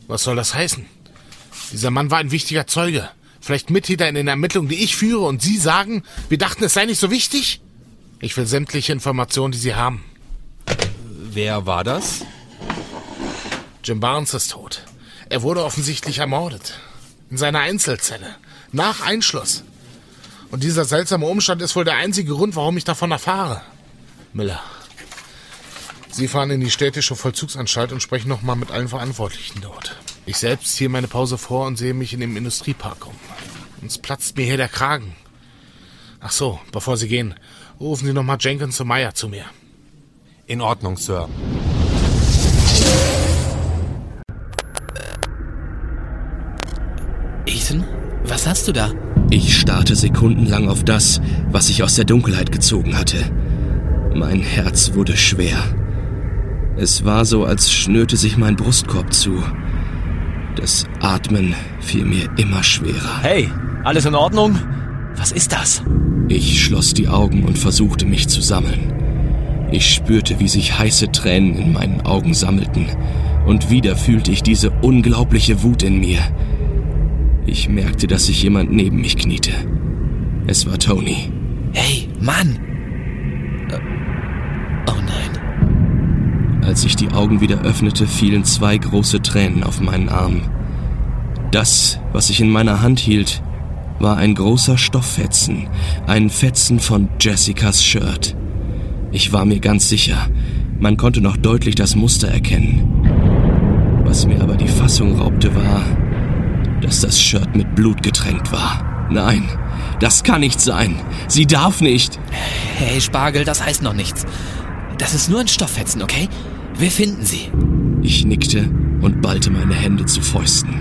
Was soll das heißen? Dieser Mann war ein wichtiger Zeuge. Vielleicht Mittäter in den Ermittlungen, die ich führe, und Sie sagen, wir dachten, es sei nicht so wichtig? Ich will sämtliche Informationen, die Sie haben. Wer war das? Jim Barnes ist tot. Er wurde offensichtlich ermordet. In seiner Einzelzelle. Nach Einschluss. Und dieser seltsame Umstand ist wohl der einzige Grund, warum ich davon erfahre. Miller, Sie fahren in die städtische Vollzugsanstalt und sprechen nochmal mit allen Verantwortlichen dort. Ich selbst ziehe meine Pause vor und sehe mich in dem Industriepark um. Uns platzt mir hier der Kragen. Ach so, bevor Sie gehen, rufen Sie nochmal Jenkins und Meyer zu mir. In Ordnung, Sir. Ethan, was hast du da? Ich starrte sekundenlang auf das, was ich aus der Dunkelheit gezogen hatte. Mein Herz wurde schwer. Es war so, als schnürte sich mein Brustkorb zu. Das Atmen fiel mir immer schwerer. Hey, alles in Ordnung? Was ist das? Ich schloss die Augen und versuchte mich zu sammeln. Ich spürte, wie sich heiße Tränen in meinen Augen sammelten. Und wieder fühlte ich diese unglaubliche Wut in mir. Ich merkte, dass sich jemand neben mich kniete. Es war Tony. Hey, Mann! Oh nein. Als ich die Augen wieder öffnete, fielen 2 große Tränen auf meinen Arm. Das, was ich in meiner Hand hielt, war ein großer Stofffetzen, ein Fetzen von Jessicas Shirt. Ich war mir ganz sicher, man konnte noch deutlich das Muster erkennen. Was mir aber die Fassung raubte, war, dass das Shirt mit Blut getränkt war. Nein, das kann nicht sein. Sie darf nicht. Hey, Spargel, das heißt noch nichts. Das ist nur ein Stofffetzen, okay? Wir finden sie. Ich nickte und ballte meine Hände zu Fäusten.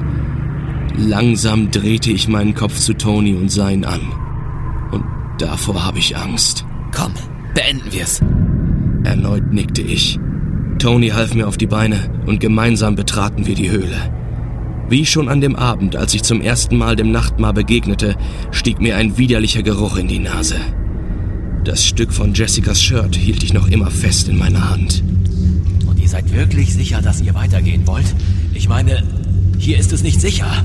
Langsam drehte ich meinen Kopf zu Tony und sah ihn an. Und davor habe ich Angst. Komm, beenden wir's. Erneut nickte ich. Tony half mir auf die Beine und gemeinsam betraten wir die Höhle. Wie schon an dem Abend, als ich zum ersten Mal dem Nachtmar begegnete, stieg mir ein widerlicher Geruch in die Nase. Das Stück von Jessicas Shirt hielt ich noch immer fest in meiner Hand. Und ihr seid wirklich sicher, dass ihr weitergehen wollt? Ich meine, hier ist es nicht sicher.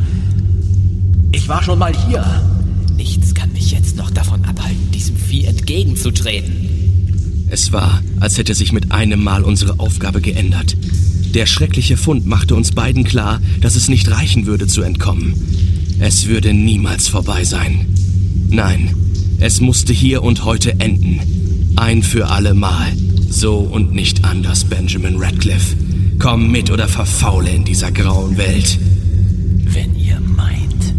Ich war schon mal hier. Nichts kann mich jetzt noch davon abhalten, diesem Vieh entgegenzutreten. Es war, als hätte sich mit einem Mal unsere Aufgabe geändert. Der schreckliche Fund machte uns beiden klar, dass es nicht reichen würde zu entkommen. Es würde niemals vorbei sein. Nein, es musste hier und heute enden. Ein für alle Mal. So und nicht anders, Benjamin Radcliffe. Komm mit oder verfaule in dieser grauen Welt. Wenn ihr meint.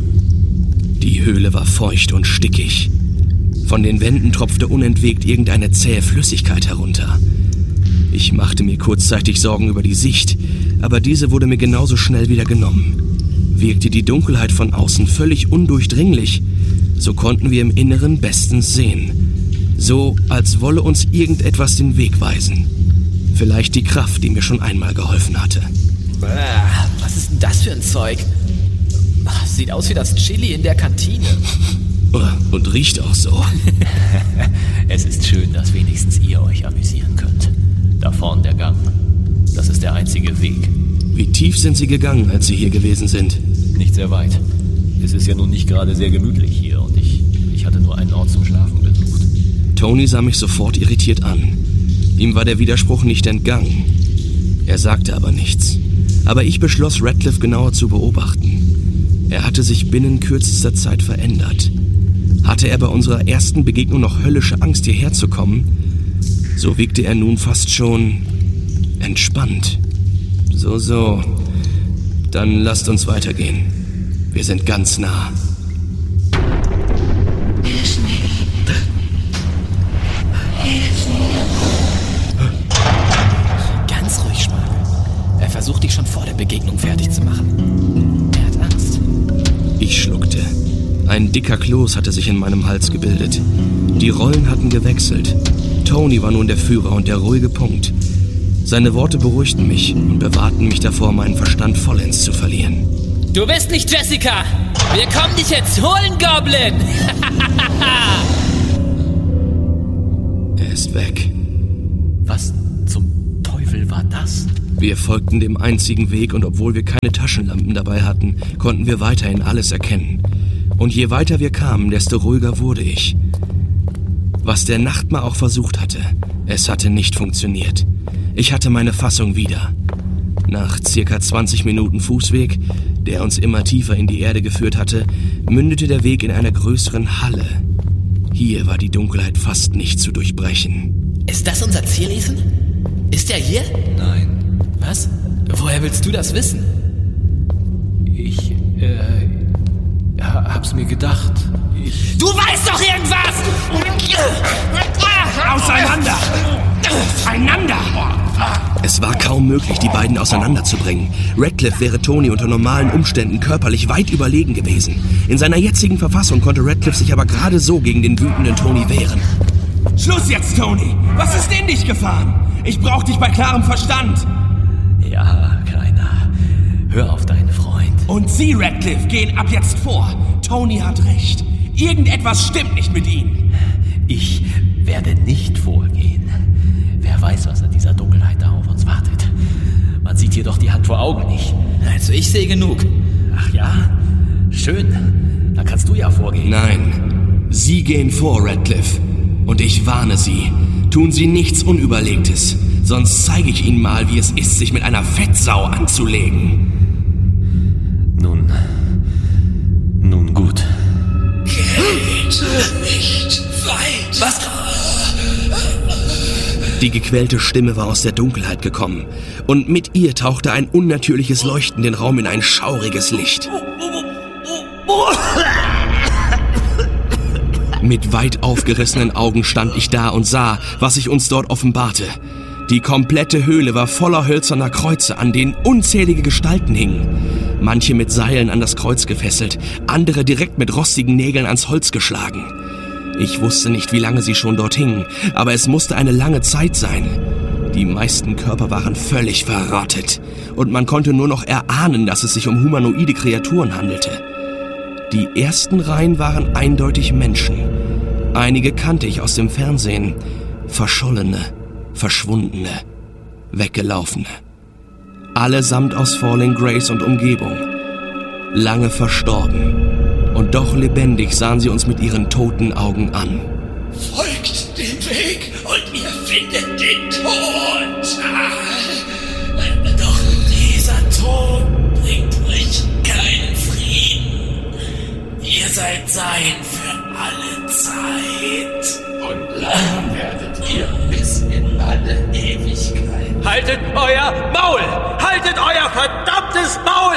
Die Höhle war feucht und stickig. Von den Wänden tropfte unentwegt irgendeine zähe Flüssigkeit herunter. Ich machte mir kurzzeitig Sorgen über die Sicht, aber diese wurde mir genauso schnell wieder genommen. Wirkte die Dunkelheit von außen völlig undurchdringlich, so konnten wir im Inneren bestens sehen. So, als wolle uns irgendetwas den Weg weisen. Vielleicht die Kraft, die mir schon einmal geholfen hatte. Was ist denn das für ein Zeug? Sieht aus wie das Chili in der Kantine. Und riecht auch so. Es ist schön, dass wenigstens ihr euch amüsieren könnt. Da vorn der Gang. Das ist der einzige Weg. Wie tief sind Sie gegangen, als Sie hier gewesen sind? Nicht sehr weit. Es ist ja nun nicht gerade sehr gemütlich hier und ich hatte nur einen Ort zum Schlafen besucht. Tony sah mich sofort irritiert an. Ihm war der Widerspruch nicht entgangen. Er sagte aber nichts. Aber ich beschloss, Radcliffe genauer zu beobachten. Er hatte sich binnen kürzester Zeit verändert. Hatte er bei unserer ersten Begegnung noch höllische Angst, hierher zu kommen, so wirkte er nun fast schon entspannt. So. Dann lasst uns weitergehen. Wir sind ganz nah. Ganz ruhig, Spargel. Er versucht, dich schon vor der Begegnung fertig zu machen. Er hat Angst. Ich schluckte. Ein dicker Kloß hatte sich in meinem Hals gebildet. Die Rollen hatten gewechselt. Tony war nun der Führer und der ruhige Punkt. Seine Worte beruhigten mich und bewahrten mich davor, meinen Verstand vollends zu verlieren. Du bist nicht Jessica! Wir kommen dich jetzt holen, Goblin! Er ist weg. Was zum Teufel war das? Wir folgten dem einzigen Weg und obwohl wir keine Taschenlampen dabei hatten, konnten wir weiterhin alles erkennen. Und je weiter wir kamen, desto ruhiger wurde ich. Was der Nachtmar auch versucht hatte, es hatte nicht funktioniert. Ich hatte meine Fassung wieder. Nach circa 20 Minuten Fußweg, der uns immer tiefer in die Erde geführt hatte, mündete der Weg in einer größeren Halle. Hier war die Dunkelheit fast nicht zu durchbrechen. Ist das unser Ziel, Ethan? Ist er hier? Nein. Was? Woher willst du das wissen? Ich, hab's mir gedacht. Du weißt doch irgendwas! Auseinander! Auseinander! Es war kaum möglich, die beiden auseinanderzubringen. Radcliffe wäre Tony unter normalen Umständen körperlich weit überlegen gewesen. In seiner jetzigen Verfassung konnte Radcliffe sich aber gerade so gegen den wütenden Tony wehren. Schluss jetzt, Tony! Was ist in dich gefahren? Ich brauch dich bei klarem Verstand! Ja, Kleiner. Hör auf deinen Freund. Und Sie, Radcliffe, gehen ab jetzt vor. Tony hat recht. Irgendetwas stimmt nicht mit ihm. Ich werde nicht vorgehen. Wer weiß, was in dieser Dunkelheit da auf uns wartet. Man sieht hier doch die Hand vor Augen nicht. Also ich sehe genug. Ach ja? Schön. Dann kannst du ja vorgehen. Nein, Sie gehen vor, Radcliffe. Und ich warne Sie, tun Sie nichts Unüberlegtes. Sonst zeige ich Ihnen mal, wie es ist, sich mit einer Fettsau anzulegen. Nun gut. Geht nicht weiter. Was? Die gequälte Stimme war aus der Dunkelheit gekommen. Und mit ihr tauchte ein unnatürliches Leuchten den Raum in ein schauriges Licht. Mit weit aufgerissenen Augen stand ich da und sah, was sich uns dort offenbarte. Die komplette Höhle war voller hölzerner Kreuze, an denen unzählige Gestalten hingen. Manche mit Seilen an das Kreuz gefesselt, andere direkt mit rostigen Nägeln ans Holz geschlagen. Ich wusste nicht, wie lange sie schon dort hingen, aber es musste eine lange Zeit sein. Die meisten Körper waren völlig verrottet und man konnte nur noch erahnen, dass es sich um humanoide Kreaturen handelte. Die ersten Reihen waren eindeutig Menschen. Einige kannte ich aus dem Fernsehen. Verschollene, verschwundene, weggelaufene. Allesamt aus Falling Grace und Umgebung. Lange verstorben. Und doch lebendig sahen sie uns mit ihren toten Augen an. Folgt dem Weg und ihr findet den Tod. Doch dieser Tod bringt euch keinen Frieden. Ihr seid sein für alle Zeit. Und lang werdet ihr bis in alle Ewigkeit. Haltet euer Maul! Haltet euer verdammtes Maul!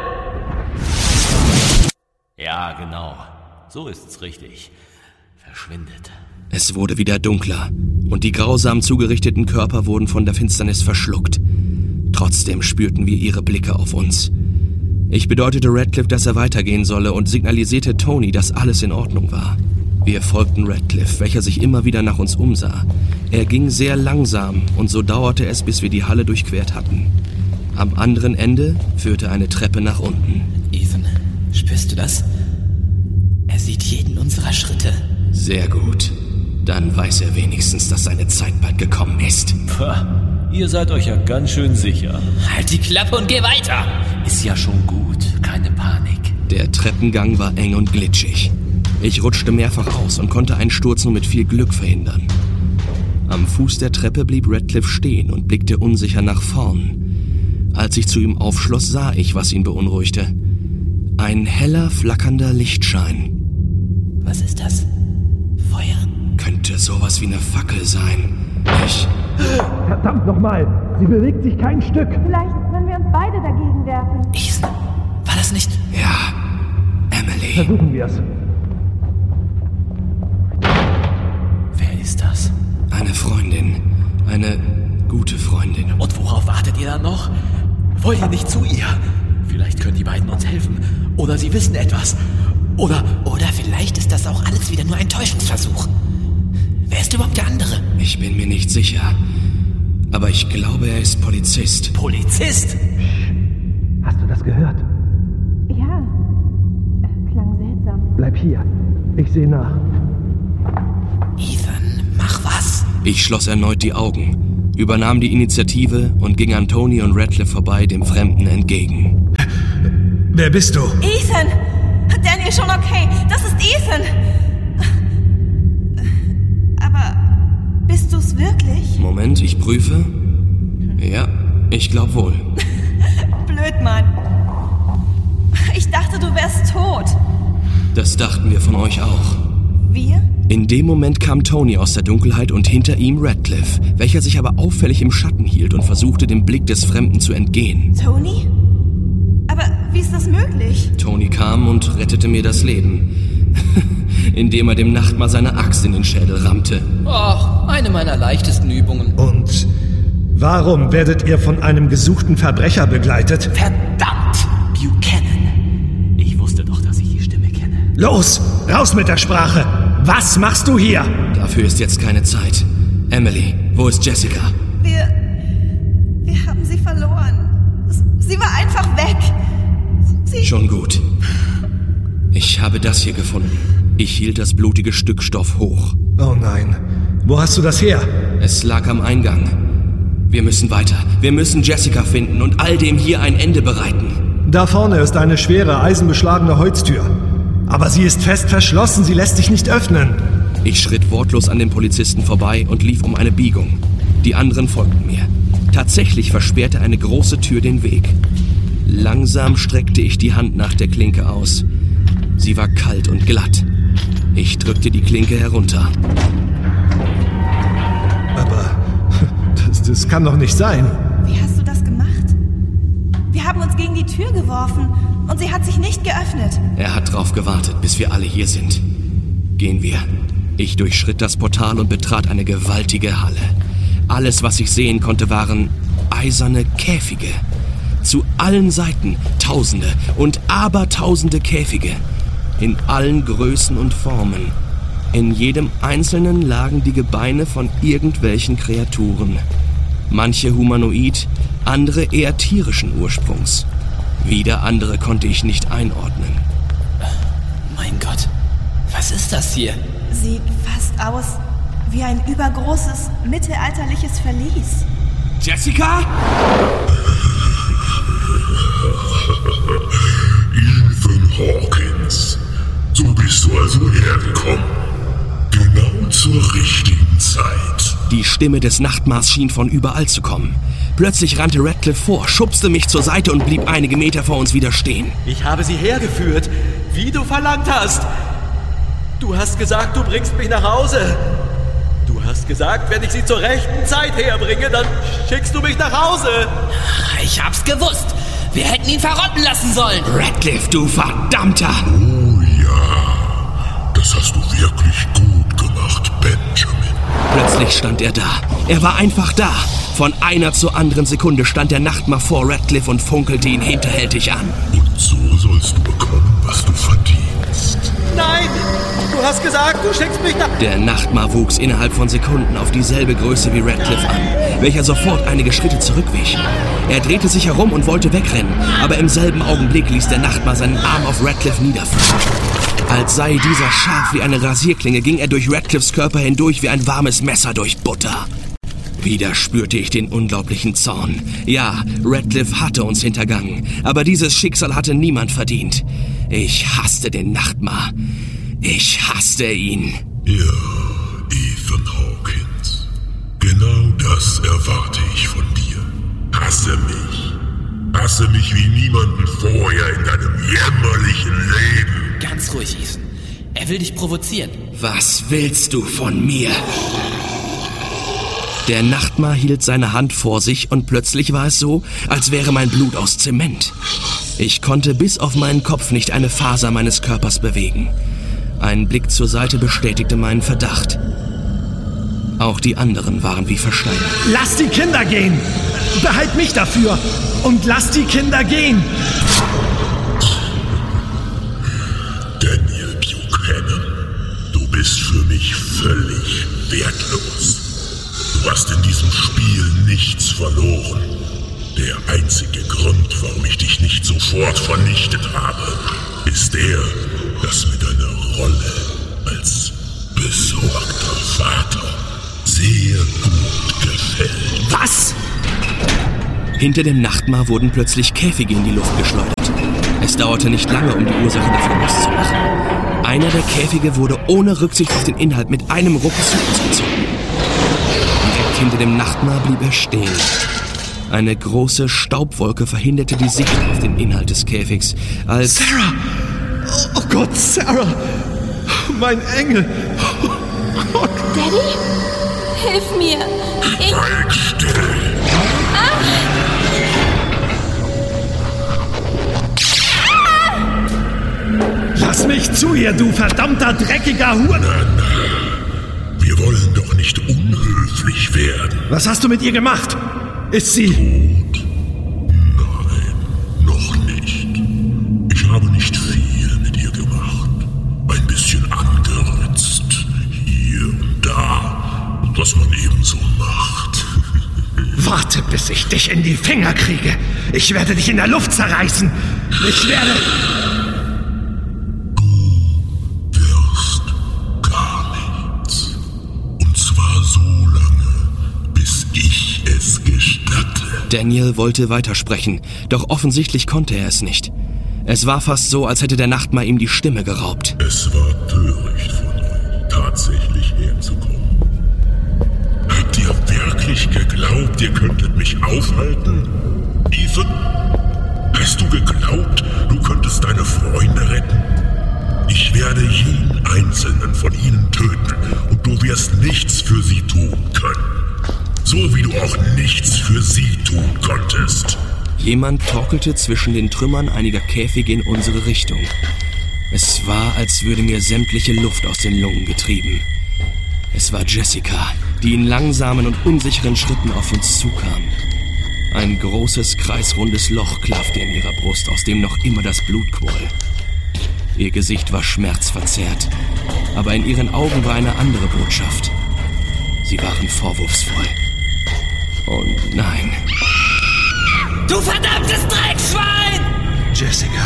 Ja, genau. So ist's richtig. Verschwindet. Es wurde wieder dunkler und die grausam zugerichteten Körper wurden von der Finsternis verschluckt. Trotzdem spürten wir ihre Blicke auf uns. Ich bedeutete Radcliffe, dass er weitergehen solle und signalisierte Tony, dass alles in Ordnung war. Wir folgten Radcliffe, welcher sich immer wieder nach uns umsah. Er ging sehr langsam und so dauerte es, bis wir die Halle durchquert hatten. Am anderen Ende führte eine Treppe nach unten. Ethan, spürst du das? Er sieht jeden unserer Schritte. Sehr gut. Dann weiß er wenigstens, dass seine Zeit bald gekommen ist. Pah, ihr seid euch ja ganz schön sicher. Halt die Klappe und geh weiter! Ist ja schon gut, keine Panik. Der Treppengang war eng und glitschig. Ich rutschte mehrfach aus und konnte einen Sturz nur mit viel Glück verhindern. Am Fuß der Treppe blieb Radcliffe stehen und blickte unsicher nach vorn. Als ich zu ihm aufschloss, sah ich, was ihn beunruhigte. Ein heller, flackernder Lichtschein. Was ist das? Feuer? Könnte sowas wie eine Fackel sein. Verdammt nochmal! Sie bewegt sich kein Stück! Vielleicht können wir uns beide dagegen werfen. Ethan, war das nicht... Ja, Emily. Versuchen wir es. Wer ist das? Eine Freundin. Eine gute Freundin. Und worauf wartet ihr dann noch? Wollt ihr nicht zu ihr? Vielleicht können die beiden uns helfen. Oder sie wissen etwas. Oder vielleicht ist das auch alles wieder nur ein Täuschungsversuch. Wer ist überhaupt der andere? Ich bin mir nicht sicher. Aber ich glaube, er ist Polizist. Polizist? Hast du das gehört? Ja, klang seltsam. Bleib hier. Ich sehe nach. Ethan, mach was. Ich schloss erneut die Augen. übernahm die Initiative und ging an Tony und Radcliffe vorbei, dem Fremden entgegen. Wer bist du? Ethan! Daniel, schon okay. Das ist Ethan. Aber bist du's wirklich? Moment, ich prüfe. Ja, ich glaub wohl. Blöd, Mann. Ich dachte, du wärst tot. Das dachten wir von euch auch. Wir? In dem Moment kam Tony aus der Dunkelheit und hinter ihm Radcliffe, welcher sich aber auffällig im Schatten hielt und versuchte, dem Blick des Fremden zu entgehen. Tony? Aber wie ist das möglich? Tony kam und rettete mir das Leben, indem er dem Nachtmar seine Axt in den Schädel rammte. Och, eine meiner leichtesten Übungen. Und warum werdet ihr von einem gesuchten Verbrecher begleitet? Verdammt! Buchanan. Ich wusste doch, dass ich die Stimme kenne. Los, raus mit der Sprache! Was machst du hier? Dafür ist jetzt keine Zeit. Emily, wo ist Jessica? Wir haben sie verloren. Sie war einfach weg. Schon gut. Ich habe das hier gefunden. Ich hielt das blutige Stück Stoff hoch. Oh nein. Wo hast du das her? Es lag am Eingang. Wir müssen weiter. Wir müssen Jessica finden und all dem hier ein Ende bereiten. Da vorne ist eine schwere, eisenbeschlagene Holztür. Aber sie ist fest verschlossen, sie lässt sich nicht öffnen. Ich schritt wortlos an den Polizisten vorbei und lief um eine Biegung. Die anderen folgten mir. Tatsächlich versperrte eine große Tür den Weg. Langsam streckte ich die Hand nach der Klinke aus. Sie war kalt und glatt. Ich drückte die Klinke herunter. Aber das kann doch nicht sein. Wie hast du das gemacht? Wir haben uns gegen die Tür geworfen und sie hat sich nicht geöffnet. Er hat drauf gewartet, bis wir alle hier sind. Gehen wir. Ich durchschritt das Portal und betrat eine gewaltige Halle. Alles, was ich sehen konnte, waren eiserne Käfige. Zu allen Seiten Tausende und Abertausende Käfige. In allen Größen und Formen. In jedem einzelnen lagen die Gebeine von irgendwelchen Kreaturen. Manche humanoid, andere eher tierischen Ursprungs. Wieder andere konnte ich nicht einordnen. Mein Gott, was ist das hier? Sieht fast aus wie ein übergroßes, mittelalterliches Verlies. Jessica? Ethan Hawkins, so bist du also hergekommen. Genau zur richtigen Zeit. Die Stimme des Nachtmars schien von überall zu kommen. Plötzlich rannte Radcliffe vor, schubste mich zur Seite und blieb einige Meter vor uns wieder stehen. Ich habe sie hergeführt, wie du verlangt hast. Du hast gesagt, du bringst mich nach Hause. Du hast gesagt, wenn ich sie zur rechten Zeit herbringe, dann schickst du mich nach Hause. Ich hab's gewusst. Wir hätten ihn verrotten lassen sollen. Radcliffe, du Verdammter! Oh ja, das hast du wirklich gut gemacht, Benjamin. Plötzlich stand er da. Er war einfach da. Von einer zur anderen Sekunde stand der Nachtmar vor Radcliffe und funkelte ihn hinterhältig an. Und so sollst du bekommen, was du verdienst. Nein! Du hast gesagt, du schickst mich nach... Der Nachtmar wuchs innerhalb von Sekunden auf dieselbe Größe wie Radcliffe an, welcher sofort einige Schritte zurückwich. Er drehte sich herum und wollte wegrennen, aber im selben Augenblick ließ der Nachtmar seinen Arm auf Radcliffe niederfallen. Als sei dieser scharf wie eine Rasierklinge, ging er durch Radcliffes Körper hindurch wie ein warmes Messer durch Butter. Wieder spürte ich den unglaublichen Zorn. Ja, Radcliffe hatte uns hintergangen, aber dieses Schicksal hatte niemand verdient. Ich hasste den Nachtmar. Ich hasste ihn. Ja, Ethan Hawkins. Genau das erwarte ich von dir. Hasse mich. Hasse mich wie niemanden vorher in deinem jämmerlichen Leben. Ganz ruhig, Ethan. Er will dich provozieren. Was willst du von mir? Der Nachtmar hielt seine Hand vor sich und plötzlich war es so, als wäre mein Blut aus Zement. Ich konnte bis auf meinen Kopf nicht eine Faser meines Körpers bewegen. Ein Blick zur Seite bestätigte meinen Verdacht. Auch die anderen waren wie versteinert. Lass die Kinder gehen! Behalt mich dafür! Und lass die Kinder gehen! Daniel Buchanan, du bist für mich völlig wertlos. Du hast in diesem Spiel nichts verloren. Der einzige Grund, warum ich dich nicht sofort vernichtet habe, ist der, dass mir deine Rolle als besorgter Vater sehr gut gefällt. Was? Hinter dem Nachtmar wurden plötzlich Käfige in die Luft geschleudert. Es dauerte nicht lange, um die Ursache dafür auszumachen. Einer der Käfige wurde ohne Rücksicht auf den Inhalt mit einem Ruck ausgezogen. Direkt hinter dem Nachtmar blieb er stehen. Eine große Staubwolke verhinderte die Sicht auf den Inhalt des Käfigs, als... Sarah! Oh Gott, Sarah! Mein Engel! Oh Daddy? Hilf mir! Schweig still! Lass mich zu ihr, du verdammter, dreckiger Huren! Wir wollen doch nicht unhöflich werden. Was hast du mit ihr gemacht? Ist sie... Tot? Nein, noch nicht. Ich habe nicht viel mit ihr gemacht. Ein bisschen angeritzt, hier und da, was man eben so macht. Warte, bis ich dich in die Finger kriege. Ich werde dich in der Luft zerreißen. Ich werde... Du wirst gar nichts. Und zwar so lange, bis ich es gestatte. Daniel wollte weitersprechen, doch offensichtlich konnte er es nicht. Es war fast so, als hätte der Nachtmar ihm die Stimme geraubt. Es war töricht von euch, tatsächlich herzukommen. Habt ihr wirklich geglaubt, ihr könntet mich aufhalten? Ethan? Hast du geglaubt, du könntest deine Freunde retten? Ich werde jeden einzelnen von ihnen töten und du wirst nichts für sie tun können. So wie du auch nichts für sie tun konntest. Jemand torkelte zwischen den Trümmern einiger Käfige in unsere Richtung. Es war, als würde mir sämtliche Luft aus den Lungen getrieben. Es war Jessica, die in langsamen und unsicheren Schritten auf uns zukam. Ein großes, kreisrundes Loch klaffte in ihrer Brust, aus dem noch immer das Blut quoll. Ihr Gesicht war schmerzverzerrt, aber in ihren Augen war eine andere Botschaft. Sie waren vorwurfsvoll. Und nein. Du verdammtes Dreckschwein! Jessica.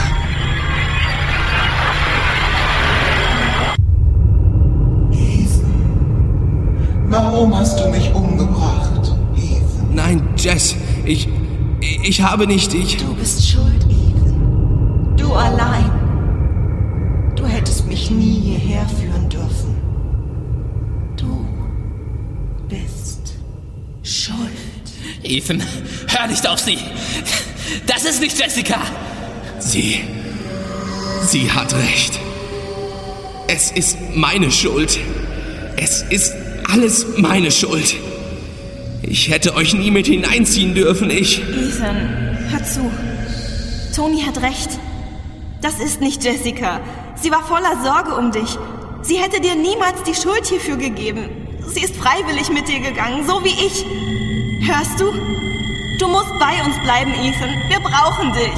Ethan, warum hast du mich umgebracht, Ethan? Nein, Jess, ich habe nicht, Du bist schuld, Ethan. Du allein. Du hättest mich nie hierher führen dürfen. Du bist schuld. Ethan, hör nicht auf sie! Das ist nicht Jessica! Sie hat recht. Es ist meine Schuld. Es ist alles meine Schuld. Ich hätte euch nie mit hineinziehen dürfen, Ethan, hör zu. Toni hat recht. Das ist nicht Jessica. Sie war voller Sorge um dich. Sie hätte dir niemals die Schuld hierfür gegeben. Sie ist freiwillig mit dir gegangen, so wie ich. Hörst du? Du musst bei uns bleiben, Ethan. Wir brauchen dich.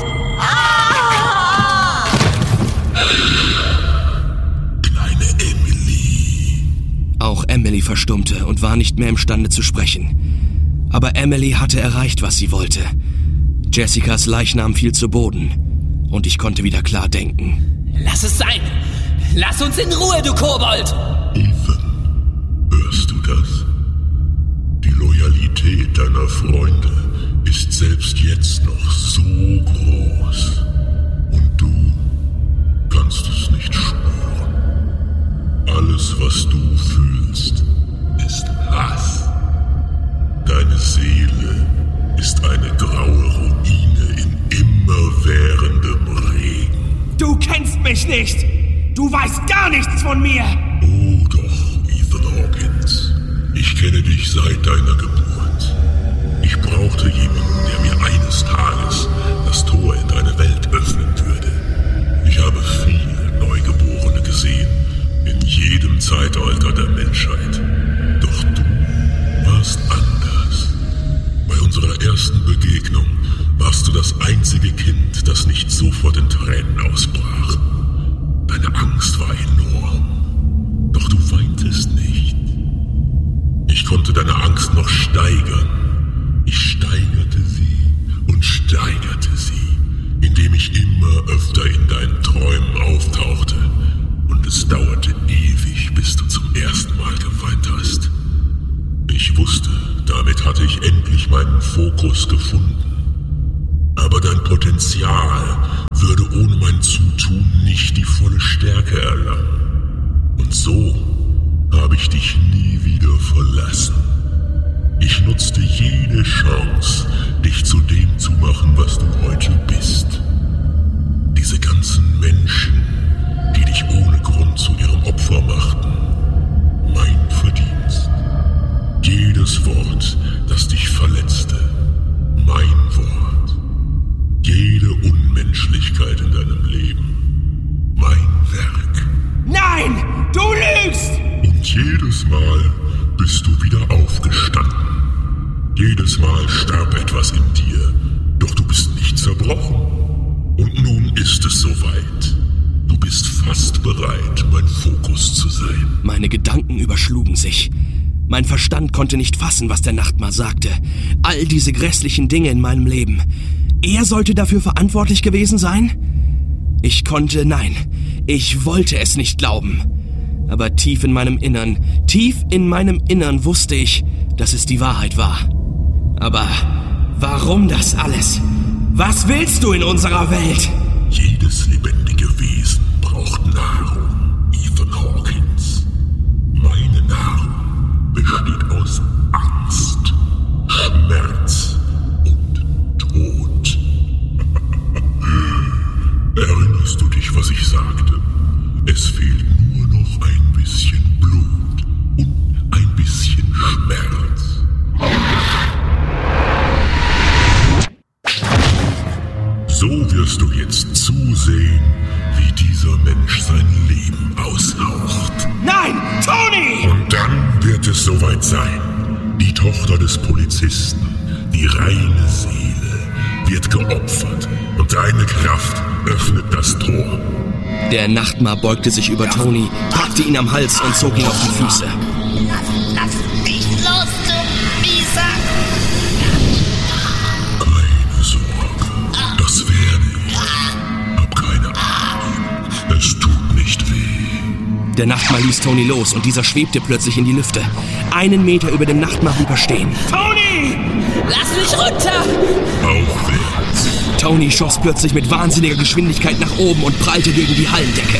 Kleine Emily. Auch Emily verstummte und war nicht mehr imstande zu sprechen. Aber Emily hatte erreicht, was sie wollte. Jessicas Leichnam fiel zu Boden. Und ich konnte wieder klar denken. Lass es sein! Lass uns in Ruhe, du Kobold! Ethan, hörst du das? Die Loyalität deiner Freunde ist selbst jetzt noch so groß. Und du kannst es nicht spüren. Alles, was du fühlst, ist Hass. Deine Seele ist eine graue Ruine in immerwährendem Regen. Du kennst mich nicht! Du weißt gar nichts von mir! Oh doch, Ethan Hawkins. Ich kenne dich seit deiner Geburt. Ich brauchte jemanden, der mir eines Tages das Tor in deine Welt öffnen würde. Ich habe viele Neugeborene gesehen, in jedem Zeitalter der Menschheit. Doch du warst anders. Bei unserer ersten Begegnung warst du das einzige Kind, das nicht sofort in Tränen ausbrach. Deine Angst war enorm, doch du weintest nicht. Ich konnte deine Angst noch steigern. Ich steigerte sie und steigerte sie, indem ich immer öfter in deinen Träumen auftauchte. Und es dauerte ewig, bis du zum ersten Mal geweint hast. Ich wusste, damit hatte ich endlich meinen Fokus gefunden. Aber dein Potenzial würde ohne mein Zutun nicht die volle Stärke erlangen. Und so habe ich dich nie wieder verlassen. Ich nutzte jede Chance, dich zu dem zu machen, was du heute bist. Diese ganzen Menschen, die dich ohne Grund zu ihrem Opfer machten. Mein Verdienst. Jedes Wort, das dich verletzte. Mein Wort. Jede Unmenschlichkeit in deinem Leben. Mein Werk. Nein! Du lügst! Und jedes Mal bist du wieder aufgestanden. Jedes Mal starb etwas in dir, doch du bist nicht zerbrochen. Und nun ist es soweit. Du bist fast bereit, mein Fokus zu sein. Meine Gedanken überschlugen sich. Mein Verstand konnte nicht fassen, was der Nachtmar sagte. All diese grässlichen Dinge in meinem Leben. Er sollte dafür verantwortlich gewesen sein? Ich wollte es nicht glauben. Aber tief in meinem Innern wusste ich, dass es die Wahrheit war. Aber warum das alles? Was willst du in unserer Welt? Jedes lebendige Wesen braucht Nahrung, Ethan Hawkins. Meine Nahrung besteht aus Angst, Schmerz und Tod. Erinnerst du dich, was ich sagte? Es fehlt nur noch ein bisschen Blut und ein bisschen Schmerz. So wirst du jetzt zusehen, wie dieser Mensch sein Leben aushaucht. Nein, Tony! Und dann wird es soweit sein. Die Tochter des Polizisten, die reine Seele, wird geopfert und deine Kraft öffnet das Tor. Der Nachtmar beugte sich über Tony, packte ihn am Hals und zog ihn auf die Füße. Lass mich los, du Mieser! Keine Sorge, das werde ich. Hab keine Angst. Es tut nicht weh. Der Nachtmar ließ Tony los und dieser schwebte plötzlich in die Lüfte. 1 Meter über dem Nachtmar rüberstehen. Tony! Lass mich runter! Aufwärts. Tony schoss plötzlich mit wahnsinniger Geschwindigkeit nach oben und prallte gegen die Hallendecke.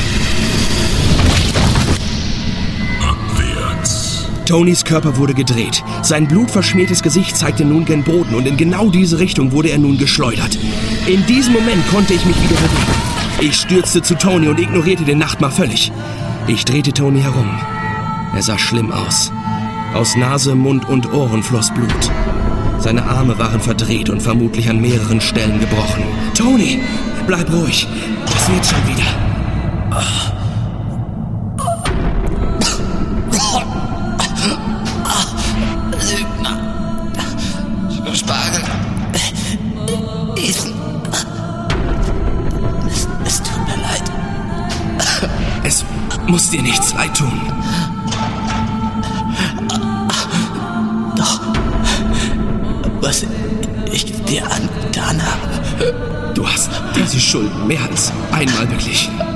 Abwärts. Tonys Körper wurde gedreht. Sein blutverschmiertes Gesicht zeigte nun gen Boden und in genau diese Richtung wurde er nun geschleudert. In diesem Moment konnte ich mich wieder bewegen. Ich stürzte zu Tony und ignorierte den Nachtmar völlig. Ich drehte Tony herum. Er sah schlimm aus. Aus Nase, Mund und Ohren floss Blut. Seine Arme waren verdreht und vermutlich an mehreren Stellen gebrochen. Tony, bleib ruhig. Das wird schon wieder. Lügner. Spargel. Ethan. Es tut mir leid. Es muss dir nichts leid tun. Doch. Was ich dir angetan habe. Du hast diese Schuld mehr als einmal beglichen.